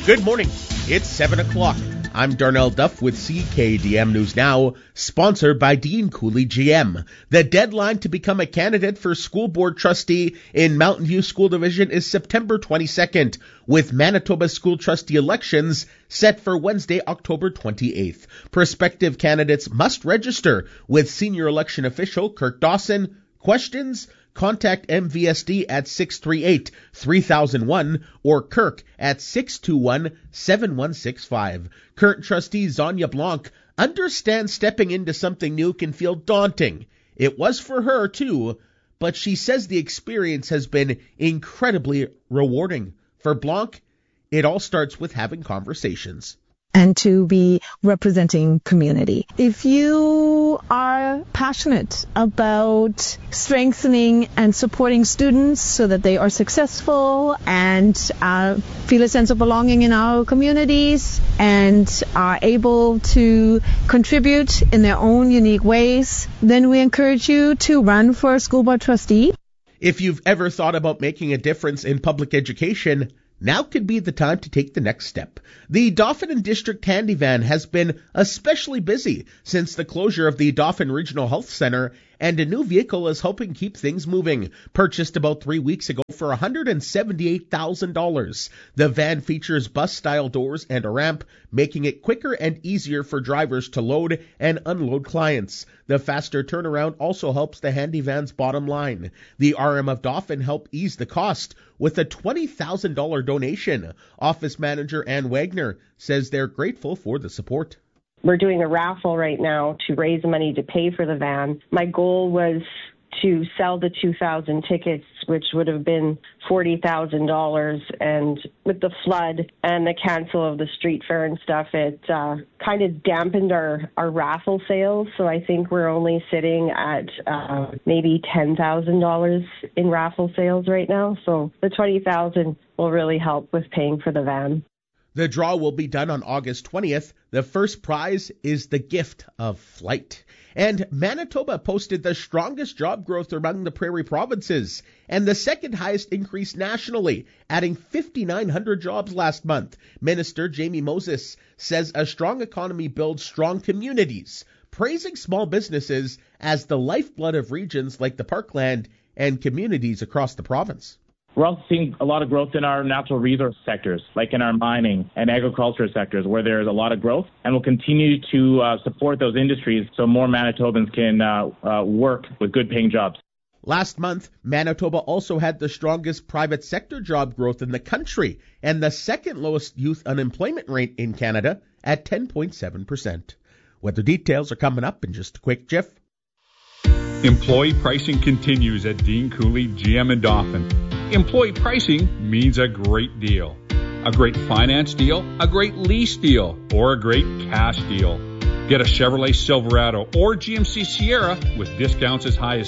Good morning. It's 7 o'clock. I'm Darnell Duff with CKDM News Now, sponsored by Dean Cooley GM. The deadline to become a candidate for school board trustee in Mountain View School Division is September 22nd, with Manitoba school trustee elections set for Wednesday, October 28th. Prospective candidates must register with senior election official Kirk Dawson. Questions? Contact MVSD at 638-3001 or Kirk at 621-7165. Current trustee Zonia Blanc understands stepping into something new can feel daunting. It was for her too, but she says the experience has been incredibly rewarding. For Blanc, it all starts with having conversations. And to be representing community. If you are passionate about strengthening and supporting students so that they are successful and feel a sense of belonging in our communities and are able to contribute in their own unique ways, then we encourage you to run for a school board trustee. If you've ever thought about making a difference in public education, now could be the time to take the next step. The Dauphin and District Handy Van has been especially busy since the closure of the Dauphin Regional Health Center, and a new vehicle is helping keep things moving. Purchased about 3 weeks ago for $178,000. The van features bus-style doors and a ramp, making it quicker and easier for drivers to load and unload clients. The faster turnaround also helps the Handy Van's bottom line. The RM of Dauphin helped ease the cost with a $20,000 donation. Office manager Ann Wagner says they're grateful for the support. We're doing a raffle right now to raise money to pay for the van. My goal was to sell the 2,000 tickets, which would have been $40,000. And with the flood and the cancel of the street fair and stuff, it kind of dampened our raffle sales. So I think we're only sitting at maybe $10,000 in raffle sales right now. So the $20,000 will really help with paying for the van. The draw will be done on August 20th. The first prize is the gift of flight. And Manitoba posted the strongest job growth among the prairie provinces and the second highest increase nationally, adding 5,900 jobs last month. Minister Jamie Moses says a strong economy builds strong communities, praising small businesses as the lifeblood of regions like the Parkland and communities across the province. We're also seeing a lot of growth in our natural resource sectors, like in our mining and agriculture sectors, where there's a lot of growth, and we'll continue to support those industries so more Manitobans can work with good-paying jobs. Last month, Manitoba also had the strongest private sector job growth in the country and the second lowest youth unemployment rate in Canada at 10.7%. Weather details are coming up in just a quick jiff. Employee pricing continues at Dean Cooley GM in Dauphin. Employee pricing means a great deal. A great finance deal, a great lease deal, or a great cash deal. Get a Chevrolet Silverado or GMC Sierra with discounts as high as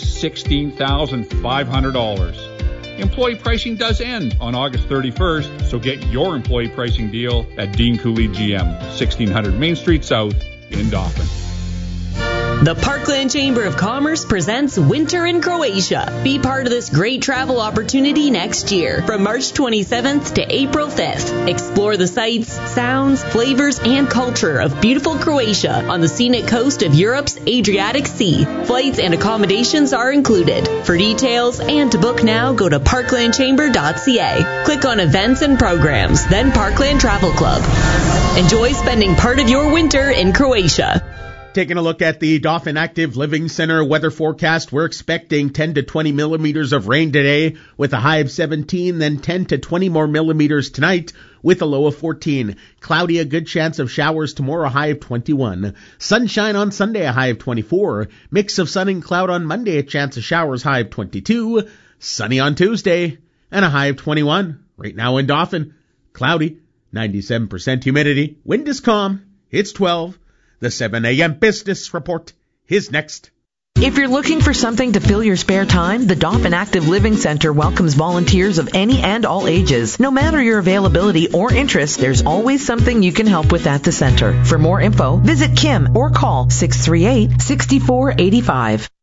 $16,500. Employee pricing does end on August 31st, so get your employee pricing deal at Dean Cooley GM, 1600 Main Street South in Dauphin. The Parkland Chamber of Commerce presents Winter in Croatia. Be part of this great travel opportunity next year from March 27th to April 5th. Explore the sights, sounds, flavors, and culture of beautiful Croatia on the scenic coast of Europe's Adriatic Sea. Flights and accommodations are included. For details and to book now, go to parklandchamber.ca. Click on Events and Programs, then Parkland Travel Club. Enjoy spending part of your winter in Croatia. Taking a look at the Dauphin Active Living Center weather forecast, we're expecting 10 to 20 millimeters of rain today with a high of 17, then 10 to 20 more millimeters tonight with a low of 14. Cloudy, a good chance of showers tomorrow, a high of 21. Sunshine on Sunday, a high of 24. Mix of sun and cloud on Monday, a chance of showers, high of 22. Sunny on Tuesday, and a high of 21. Right now in Dauphin, cloudy, 97% humidity. Wind is calm. It's 12. The 7 a.m. Business Report is next. If you're looking for something to fill your spare time, the Dauphin Active Living Center welcomes volunteers of any and all ages. No matter your availability or interest, there's always something you can help with at the center. For more info, visit Kim or call 638-6485.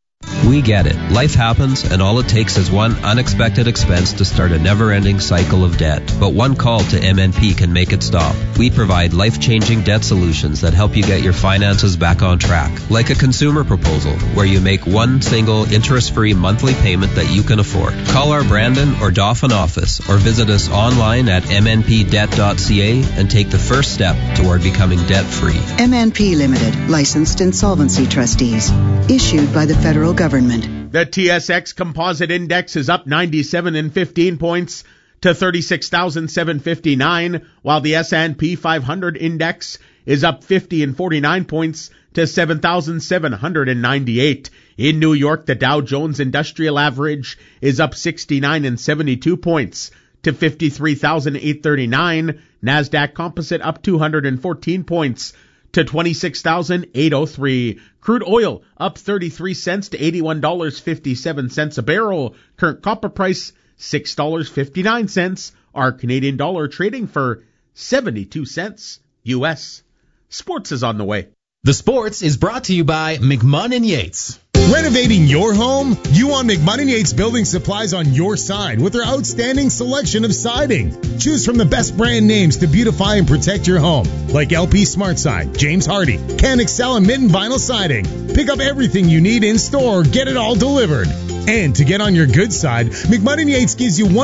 We get it. Life happens, and all it takes is one unexpected expense to start a never-ending cycle of debt. But one call to MNP can make it stop. We provide life-changing debt solutions that help you get your finances back on track. Like a consumer proposal, where you make one single interest-free monthly payment that you can afford. Call our Brandon or Dauphin office, or visit us online at mnpdebt.ca and take the first step toward becoming debt-free. MNP Limited, licensed insolvency trustees. Issued by the federal government. The TSX Composite Index is up 97.15 points to 36,759, while the S&P 500 Index is up 50.49 points to 7,798. In New York, the Dow Jones Industrial Average is up 69.72 points to 53,839. NASDAQ Composite up 214 points to 26,803. Crude oil up 33 cents to $81.57 a barrel. Current copper price $6.59. Our Canadian dollar trading for 72 cents US. Sports is on the way. The Sports is brought to you by McMahon & Yates. Renovating your home? You want McMahon & Yates Building Supplies on your side with their outstanding selection of siding. Choose from the best brand names to beautify and protect your home, like LP SmartSide, James Hardy, Can Excel, and Mitten Vinyl Siding. Pick up everything you need in store or get it all delivered. And to get on your good side, McMahon & Yates gives you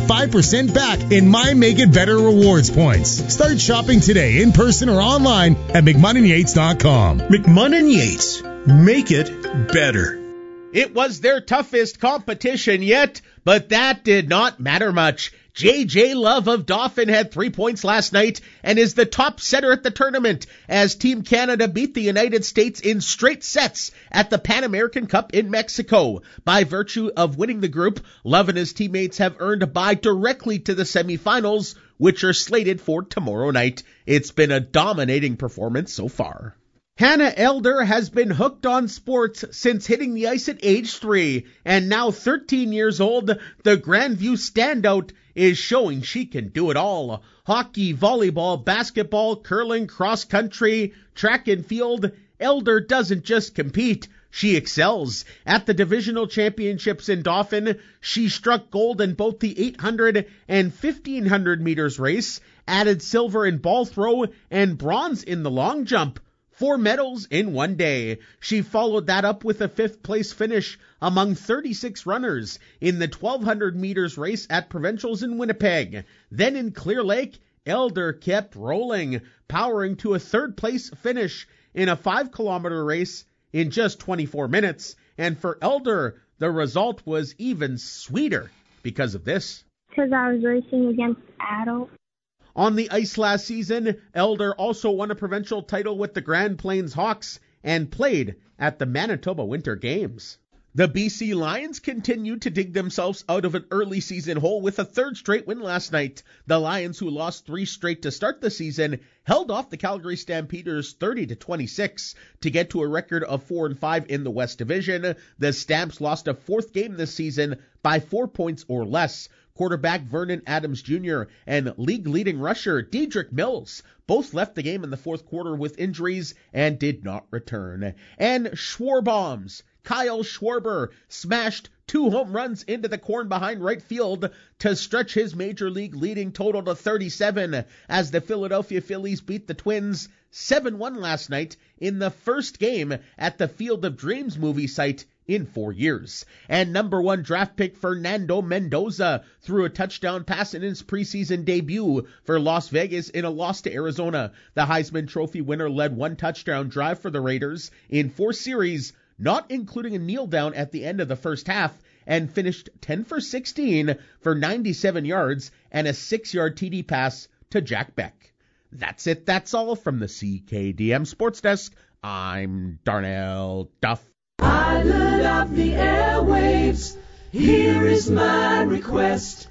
1.5% back in My Make It Better rewards points. Start shopping today in person or online at McMahonandYates.com. McMahon & Yates. Make it better. It was their toughest competition yet, but that did not matter much. J.J. Love of Dauphin had 3 points last night and is the top setter at the tournament as Team Canada beat the United States in straight sets at the Pan American Cup in Mexico. By virtue of winning the group, Love and his teammates have earned a bye directly to the semifinals, which are slated for tomorrow night. It's been a dominating performance so far. Hannah Elder has been hooked on sports since hitting the ice at age 3, and now 13 years old, the Grandview standout is showing she can do it all. Hockey, volleyball, basketball, curling, cross country, track and field, Elder doesn't just compete, she excels. At the divisional championships in Dauphin, she struck gold in both the 800 and 1500 meters race, added silver in ball throw, and bronze in the long jump. 4 medals in one day. She followed that up with a 5th place finish among 36 runners in the 1200 meters race at Provincials in Winnipeg. Then in Clear Lake, Elder kept rolling, powering to a 3rd place finish in a 5-kilometer race in just 24 minutes. And for Elder, the result was even sweeter because of this. Because I was racing against adults. On the ice last season, Elder also won a provincial title with the Grand Plains Hawks and played at the Manitoba Winter Games. The BC Lions continue to dig themselves out of an early season hole with a 3rd straight win last night. The Lions, who lost 3 straight to start the season, held off the Calgary Stampeders 30-26 to get to a record of 4-5 in the West Division. The Stamps lost a 4th game this season by 4 points or less. Quarterback Vernon Adams Jr. and league-leading rusher Dedrick Mills both left the game in the 4th quarter with injuries and did not return. And Schwarbombs, Kyle Schwarber smashed 2 home runs into the corn behind right field to stretch his major league leading total to 37 as the Philadelphia Phillies beat the Twins 7-1 last night in the first game at the Field of Dreams movie site in 4 years. And number 1 draft pick Fernando Mendoza threw a touchdown pass in his preseason debut for Las Vegas in a loss to Arizona. The Heisman Trophy winner led 1 touchdown drive for the Raiders in 4 series, not including a kneel down at the end of the first half, and finished 10 for 16 for 97 yards and a 6-yard TD pass to Jack Beck. That's it. That's all from the CKDM Sports Desk. I'm Darnell Duff. Island of the airwaves, here is my request.